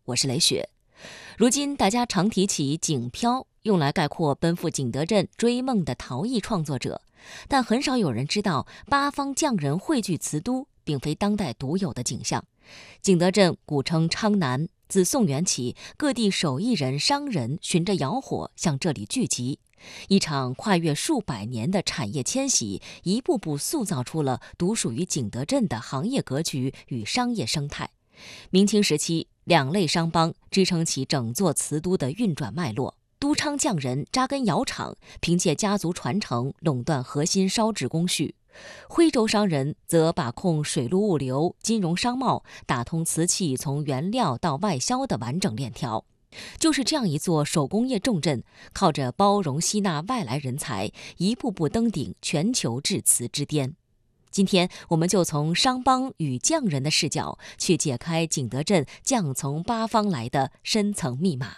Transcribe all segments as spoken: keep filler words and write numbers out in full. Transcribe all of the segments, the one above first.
我是雷雪。如今大家常提起景漂，用来概括奔赴景德镇追梦的陶艺创作者，但很少有人知道八方匠人汇聚瓷都并非当代独有的景象。景德镇古称昌南，自宋元起，各地手艺人、商人循着窑火向这里聚集，一场跨越数百年的产业迁徙，一步步塑造出了独属于景德镇的行业格局与商业生态。明清时期，两类商帮支撑起整座瓷都的运转脉络。都昌匠人扎根窑厂，凭借家族传承垄断核心烧制工序；徽州商人则把控水陆物流、金融商贸，打通瓷器从原料到外销的完整链条。就是这样一座手工业重镇，靠着包容吸纳外来人才，一步步登顶全球制瓷之巅。今天我们就从商帮与匠人的视角，去解开景德镇匠从八方来的深层密码。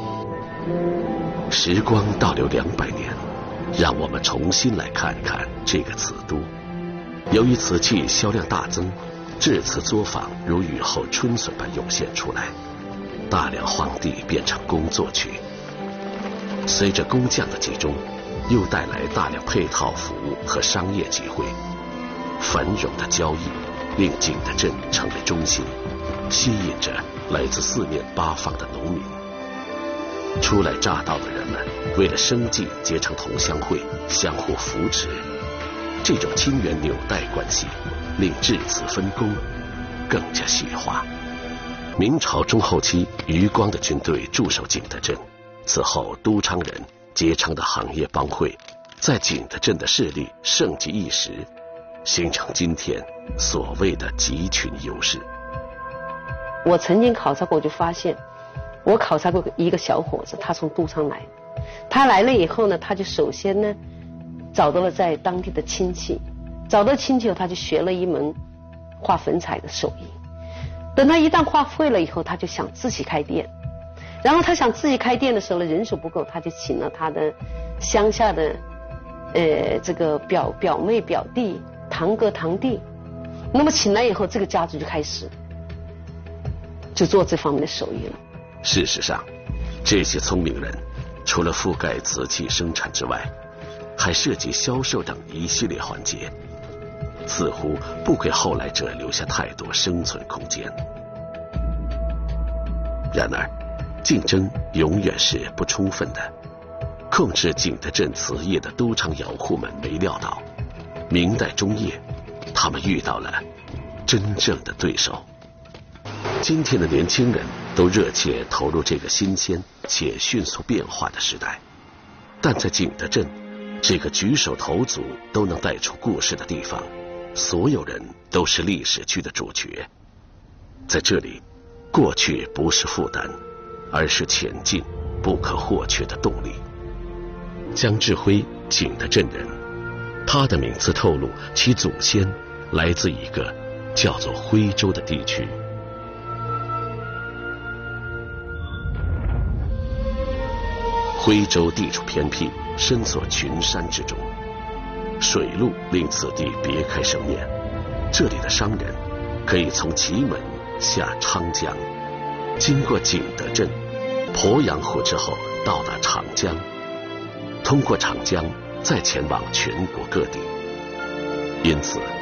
时光倒流两百年，让我们重新来看看这个瓷都。由于瓷器销量大增，制瓷作坊如雨后春笋般涌现出来，大量荒地变成工作区。随着工匠的集中，又带来大量配套服务和商业机会。繁荣的交易令景德镇成为中心，吸引着来自四面八方的农民。初来乍到的人们为了生计结成同乡会，相互扶持，这种亲缘纽带关系令制瓷分工更加细化。明朝中后期，余光的军队驻守景德镇，此后都昌人结成的行业帮会在景德镇的势力盛极一时，形成今天所谓的集群优势。 我曾经考察过，就发现我考察过一个小伙子，他从都昌来，他来了以后呢，他就首先呢找到了在当地的亲戚，找到亲戚后，他就学了一门画粉彩的手艺。等他一旦画会了以后，他就想自己开店。然后他想自己开店的时候呢，人手不够，他就请了他的乡下的呃这个表表妹、表弟、堂哥、堂弟。那么请来以后，这个家族就开始就做这方面的手艺了。 事实上，这些聪明人除了覆盖瓷器生产之外，还涉及销售等一系列环节，似乎不给后来者留下太多生存空间。然而，竞争永远是不充分的。控制景德镇瓷业的都昌窑户们没料到，明代中叶，他们遇到了真正的对手。今天的年轻人都热切投入这个新鲜且迅速变化的时代，但在景德镇这个举手投足都能带出故事的地方，所有人都是历史剧的主角。在这里，过去不是负担，而是前进不可或缺的动力。江志辉，景德镇人，他的名字透露其祖先来自一个叫做徽州的地区。徽州地处偏僻，深锁群山之中，水路令此地别开生面。这里的商人可以从祁门下昌江，经过景德镇、鄱阳湖之后到达长江，通过长江再前往全国各地。因此